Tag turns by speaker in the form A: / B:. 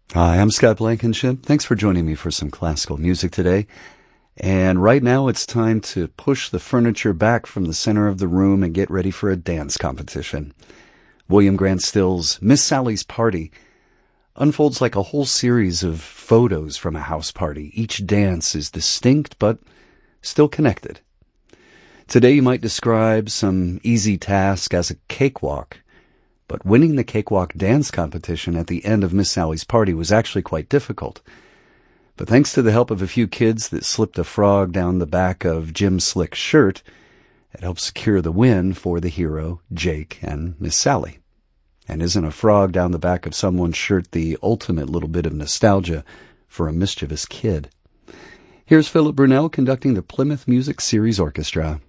A: Hi, I'm Scott Blankenship. Thanks for joining me for some classical music today. And right now it's time to push the furniture back from the center of the room and get ready for a dance competition. William Grant Still's Miss Sally's Party unfolds like a whole series of photos from a house party. Each dance is distinct but still connected. Today you might describe some easy task as a cakewalk. But winning the cakewalk dance competition at the end of Miss Sally's Party was actually quite difficult. But thanks to the help of a few kids that slipped a frog down the back of Jim Slick's shirt, it helped secure the win for the hero, Jake, and Miss Sally. And isn't a frog down the back of someone's shirt the ultimate little bit of nostalgia for a mischievous kid? Here's Philip Brunel conducting the Plymouth Music Series Orchestra.